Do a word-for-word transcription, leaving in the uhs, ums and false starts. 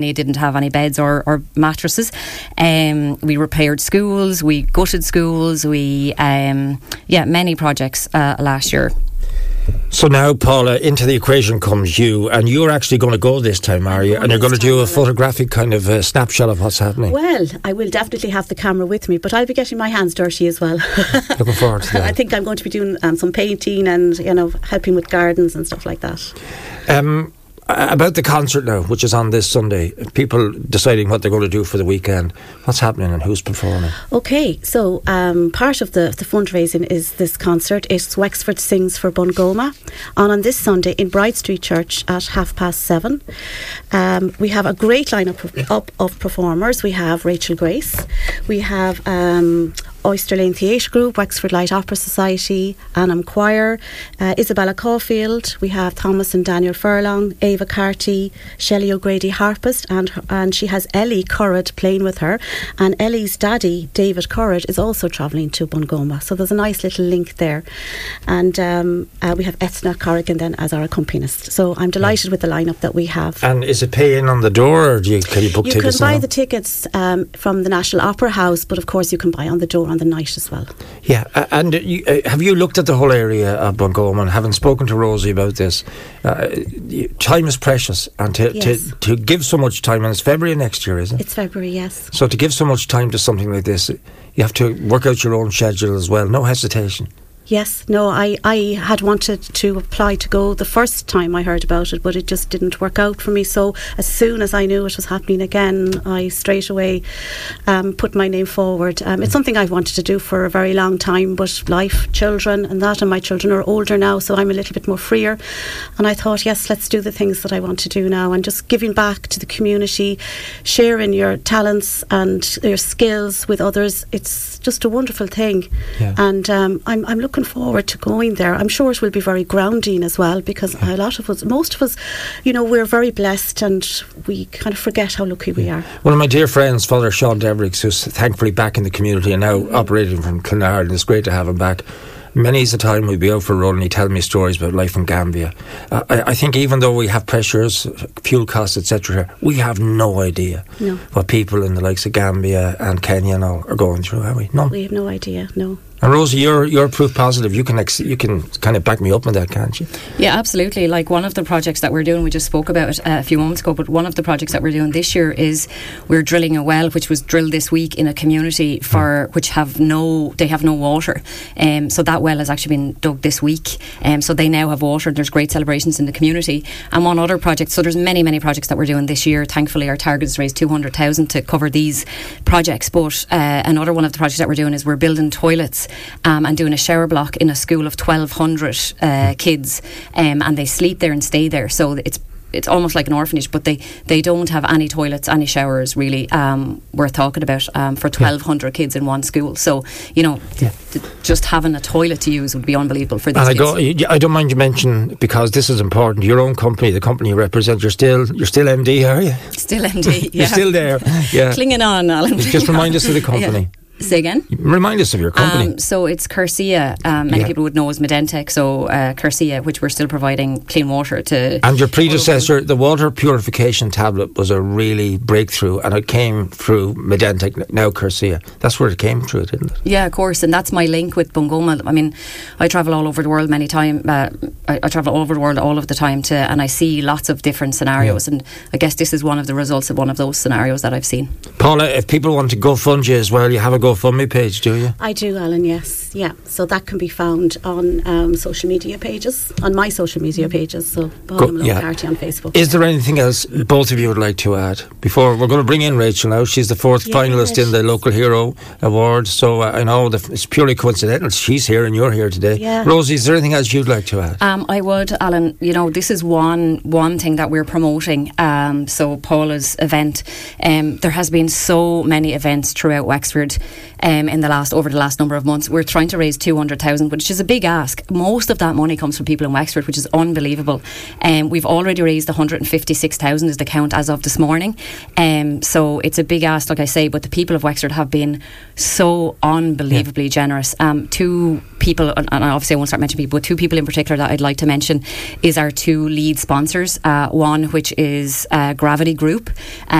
They didn't have any beds or, or mattresses. Um, we repaired schools, we gutted schools, we, um, yeah, many projects uh, last year. So now, Paula, into the equation comes you, and you're actually going to go this time, are you? And you're going to do a photographic kind of uh, snapshot of what's happening. Well, I will definitely have the camera with me, but I'll be getting my hands dirty as well. Looking forward to that. I think I'm going to be doing um, some painting and, you know, helping with gardens and stuff like that. Um, about the concert now, which is on this Sunday, people deciding what they're going to do for the weekend. What's happening and who's performing? Okay, so um, part of the, the fundraising is this concert. It's Wexford Sings for Bungoma, on on this Sunday in Bride Street Church at half past seven. Um, we have a great lineup of, up of performers. We have Rachel Grace, we have um, Oyster Lane Theatre Group, Wexford Light Opera Society, Annam Choir, uh, Isabella Caulfield. We have Thomas and Daniel Furlong, Ava Carty, Shelley O'Grady harpist, and and she has Ellie Currid playing with her. And Ellie's daddy, David Currid, is also travelling to Bungoma. So there's a nice little link there. And um, uh, we have Ethna Corrigan then as our accompanist. So I'm delighted yeah. with the lineup that we have. And is it pay in on the door, or do you, can you book you tickets? You can buy now? the tickets um, from the National Opera House, but of course you can buy on the door on the night as well. Yeah, uh, and uh, you, uh, have you looked at the whole area of Bungoma? And having spoken to Rosie about this, uh, time is precious, and to, yes. to to give so much time, and it's February next year, isn't it? It's February, yes. So to give so much time to something like this, you have to work out your own schedule as well. No hesitation. Yes, no, I, I had wanted to apply to go the first time I heard about it, but it just didn't work out for me. So as soon as I knew it was happening again, I straight away um, put my name forward. Um, it's something I've wanted to do for a very long time, but life, children and that, and my children are older now, so I'm a little bit more freer. And I thought, yes, let's do the things that I want to do now, and just giving back to the community, sharing your talents and your skills with others. It's just a wonderful thing. Yeah. And um, I'm, I'm looking forward to going there. I'm sure it will be very grounding as well, because a lot of us, most of us, you know, we're very blessed and we kind of forget how lucky we are. One of my dear friends, Father Sean Devericks, who's thankfully back in the community and now mm-hmm. operating from Clonard, and it's great to have him back. Many's the time we'd be out for a run and he'd tell me stories about life in Gambia. Uh, I, I think even though we have pressures, fuel costs, et cetera, we have no idea no. what people in the likes of Gambia and Kenya now are going through, have we? No. We have no idea, no. And Rosie, you're you're proof positive. You can ex- you can kind of back me up on that, can't you? Yeah, absolutely. Like one of the projects that we're doing, we just spoke about it uh, a few moments ago, but one of the projects that we're doing this year is we're drilling a well, which was drilled this week in a community for mm. which have no they have no water. Um, so that well has actually been dug this week. Um, so they now have water. There's great celebrations in the community. And one other project. So there's many many projects that we're doing this year. Thankfully, our target is raised two hundred thousand to cover these projects. But uh, another one of the projects that we're doing is we're building toilets. Um, and doing a shower block in a school of twelve hundred uh, kids, um, and they sleep there and stay there. So it's it's almost like an orphanage, but they, they don't have any toilets, any showers really um, worth talking about um, for twelve hundred yeah. kids in one school. So, you know, yeah. th- th- just having a toilet to use would be unbelievable for these and kids. I, go, I don't mind you mention, because this is important, your own company, the company you represent, you're still you're still M D, are you? Still M D, yeah. You're still there. Yeah. Clinging on, Alan. Just remind us of the company. Yeah. Say again? Remind us of your company. Um, so it's Cursia. Um, many yeah. people would know as Medentech. So uh, Cursia, which we're still providing clean water to. And your predecessor, the water purification tablet, was a really breakthrough, and it came through Medentech, now Cursia. That's where it came through, didn't it? Yeah, of course. And that's my link with Bungoma. I mean, I travel all over the world many times. Uh, I, I travel all over the world all of the time, to, and I see lots of different scenarios. Yeah. And I guess this is one of the results of one of those scenarios that I've seen. Paula, if people want to go fund you as well, you have a GoFundMe page, do you? I do, Alan, yes. Yeah, so that can be found on um, social media pages, on my social media pages, so Paula Malone yeah. Carty on Facebook. Is there anything else both of you would like to add? Before, we're going to bring in Rachel now. She's the fourth yeah, finalist in the Local Hero Award, so uh, I know that it's purely coincidental she's here and you're here today. Yeah. Rosie, is there anything else you'd like to add? Um, I would, Alan. You know, this is one one thing that we're promoting, um, so Paula's event. Um, there has been so many events throughout Wexford um, in the last over the last number of months. We're trying to raise two hundred thousand, which is a big ask. Most of that money comes from people in Wexford, which is unbelievable. Um, we've already raised one hundred fifty-six thousand is the count as of this morning. Um, so it's a big ask, like I say, but the people of Wexford have been so unbelievably yeah. generous. Um, two people, and obviously I won't start mentioning people, but two people in particular that I'd like to mention is our two lead sponsors. Uh, one which is uh, Gravity Group.